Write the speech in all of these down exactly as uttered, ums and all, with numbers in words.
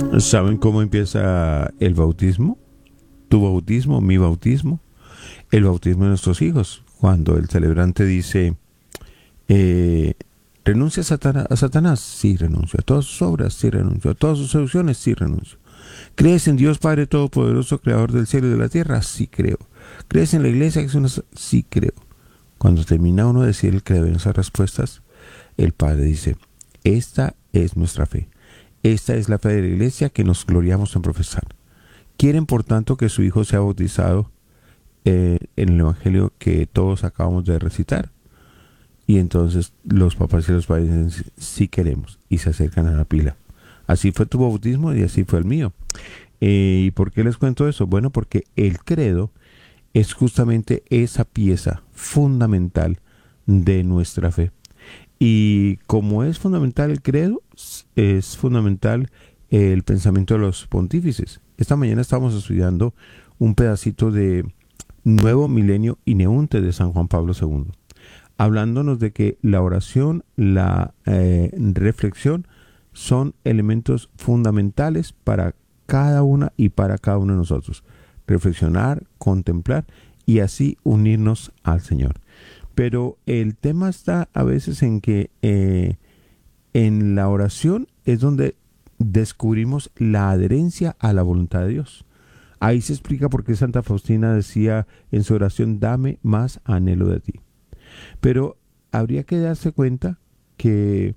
¿Saben cómo empieza el bautismo? Tu bautismo, mi bautismo, el bautismo de nuestros hijos. Cuando el celebrante dice, eh, ¿renuncia a, Satana- a Satanás? Sí, renuncio. ¿A todas sus obras? Sí, renuncio. ¿A todas sus seducciones? Sí, renuncio. ¿Crees en Dios Padre Todopoderoso, Creador del cielo y de la tierra? Sí, creo. ¿Crees en la iglesia que es una... Sí, creo. Cuando termina uno de decir el creo en esas respuestas, el Padre dice, esta es nuestra fe. Esta es la fe de la iglesia que nos gloriamos en profesar. Quieren, por tanto, que su hijo sea bautizado eh, en el evangelio que todos acabamos de recitar. Y entonces los papás y los padres dicen, sí queremos, y se acercan a la pila. Así fue tu bautismo y así fue el mío. Eh, ¿Y por qué les cuento eso? Bueno, porque el credo es justamente esa pieza fundamental de nuestra fe. Y como es fundamental el credo, es fundamental el pensamiento de los pontífices. Esta mañana estábamos estudiando un pedacito de Nuevo Milenio Ineunte de San Juan Pablo segundo, hablándonos de que la oración, la eh, reflexión son elementos fundamentales para cada una y para cada uno de nosotros. Reflexionar, contemplar y así unirnos al Señor. Pero el tema está a veces en que eh, en la oración es donde descubrimos la adherencia a la voluntad de Dios. Ahí se explica por qué Santa Faustina decía en su oración, dame más anhelo de ti. Pero habría que darse cuenta que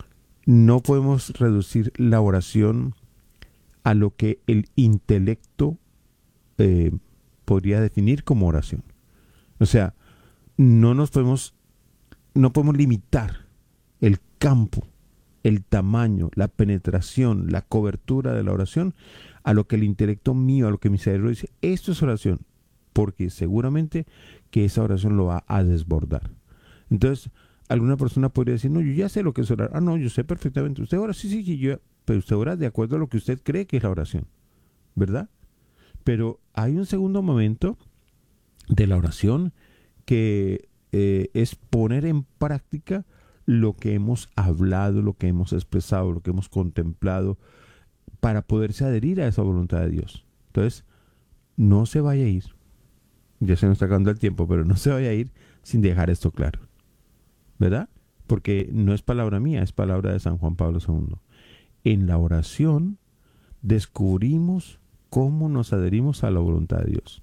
no podemos reducir la oración a lo que el intelecto eh, podría definir como oración. O sea, no nos podemos, no podemos limitar el campo, el tamaño, la penetración, la cobertura de la oración a lo que el intelecto mío, a lo que mi cerebro dice, esto es oración, porque seguramente que esa oración lo va a desbordar. Entonces, alguna persona podría decir, no, yo ya sé lo que es orar. Ah, no, yo sé perfectamente. Usted ora, sí, sí, sí, yo, pero usted ora de acuerdo a lo que usted cree que es la oración, ¿verdad? Pero hay un segundo momento de la oración que eh, es poner en práctica lo que hemos hablado, lo que hemos expresado, lo que hemos contemplado, para poderse adherir a esa voluntad de Dios. Entonces, no se vaya a ir, ya se nos está acabando el tiempo, pero no se vaya a ir sin dejar esto claro, ¿verdad? Porque no es palabra mía, es palabra de San Juan Pablo segundo. En la oración descubrimos cómo nos adherimos a la voluntad de Dios.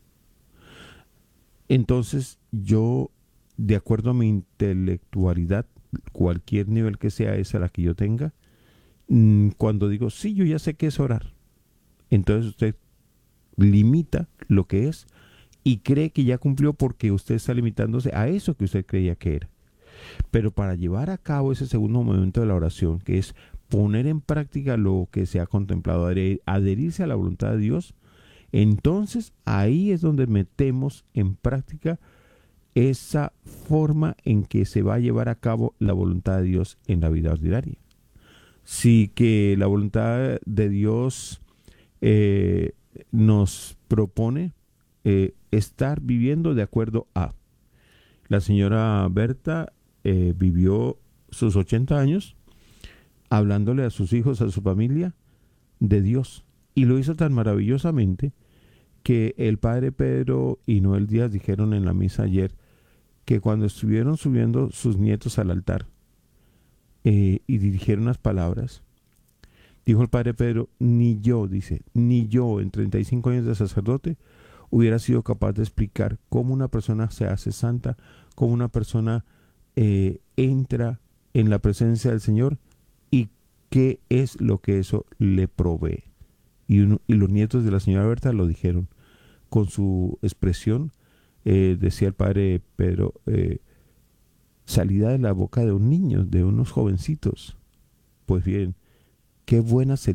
Entonces yo, de acuerdo a mi intelectualidad, cualquier nivel que sea esa la que yo tenga, cuando digo, sí, yo ya sé qué es orar, entonces usted limita lo que es y cree que ya cumplió porque usted está limitándose a eso que usted creía que era. Pero para llevar a cabo ese segundo momento de la oración, que es poner en práctica lo que se ha contemplado, adherirse a la voluntad de Dios, entonces ahí es donde metemos en práctica esa forma en que se va a llevar a cabo la voluntad de Dios en la vida ordinaria. Sí que la voluntad de Dios eh, nos propone eh, estar viviendo de acuerdo a. La señora Berta eh, vivió sus ochenta años hablándole a sus hijos, a su familia, de Dios. Y lo hizo tan maravillosamente que el padre Pedro y Noel Díaz dijeron en la misa ayer que cuando estuvieron subiendo sus nietos al altar eh, y dirigieron las palabras, dijo el padre Pedro, ni yo, dice, ni yo en treinta y cinco años de sacerdote hubiera sido capaz de explicar cómo una persona se hace santa, cómo una persona eh, entra en la presencia del Señor y qué es lo que eso le provee. Y, uno, y los nietos de la señora Berta lo dijeron con su expresión, eh, decía el padre Pedro, eh, salida de la boca de un niño, de unos jovencitos. Pues bien, qué buena sería